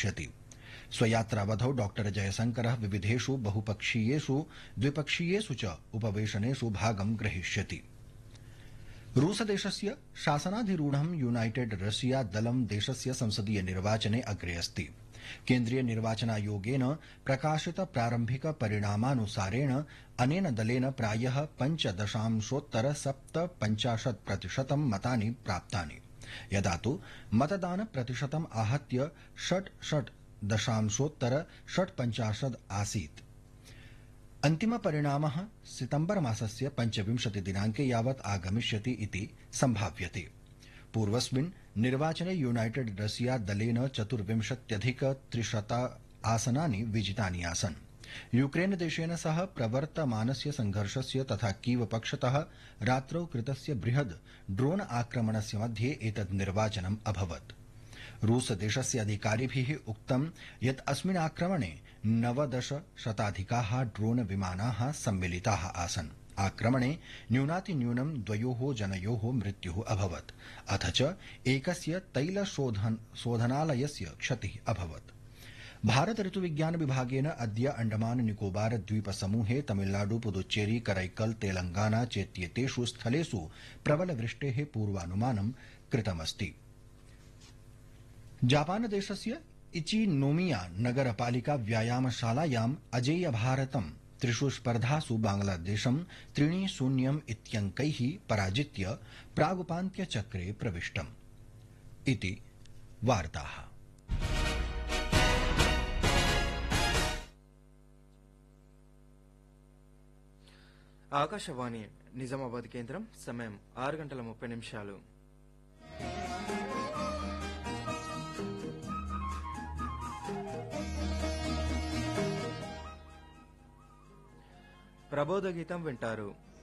भविष्यति। स्वयात्रावधौ डॉ जयशंकरः विविधेषु बहुपक्षीयेषु द्विपक्षीयेषु च उपवेशनेषु भागं ग्रहीष्यति। रूसदेशस्य शासनाधिरूढं यूनाइटेड रशिया दलं देशस्य संसदीय निर्वाचने अग्रे अस्ति। केन्द्रीय निर्वाचनायोगेन प्रकाशित प्रारम्भिक परिणामानुसारेण अनेन दलेन प्रायः 5.7% मतानि प्राप्तानि, यदा तु मतदान प्रतिशतम् आहत्य 66.6% आसीत्। अन्तिमपरिणामः सितम्बर मासस्य 25 दिनाङ्के यावत् आगमिष्यति इति सम्भाव्यते। पूर्वस्मिन् निर्वाचने यूनाइटेड रशिया दलेन 24,300 आसनानि विजितानि आसन्। यूक्रेन देशेन सह प्रवर्तमानस्य संघर्षस्य तथा कीव पक्षतः रात्रौ कृतस्य बृहद् ड्रोन आक्रमणस्य मध्ये एतद् निर्वाचनम् अभवत्। रूस देशस्य अधिकारिभिः उक्तं यत् अस्मिन् आक्रमणे 90 शताधिकाः ड्रोन विमानाः सम्मिलिताः आसन्। आक्रमणे न्यूनातिन्यूनं 2 जनयोः मृत्युः अभवत्, अथ च एकस्य तैलशोधनालयस्य क्षतिः अभवत्। भारत ऋतुविज्ञान विभागेन अद्य अंडमान निकोबार द्वीप समूहे तमिलनाडु, पुदुच्चेरी, करैकल, तेलंगाना चेत्येतेषु स्थलेषु प्रबलवृष्टेः पूर्वानुमानं कृतमस्ति। जापान देशस्य इचिनोमिया नगरपालिका व्यायामशालायाम् अजेय भारतं 3 स्पर्धासु बांग्लादेशं 3-0 इत्यङ्कैः पराजित्य प्रागुपान्त्यचक्रे प्रविष्टम्। इति वार्ताः। ఆకాశవాణి నిజామాబాద్ కేంద్రం సమయం 6:30 ప్రబోధ గీతం వింటారు.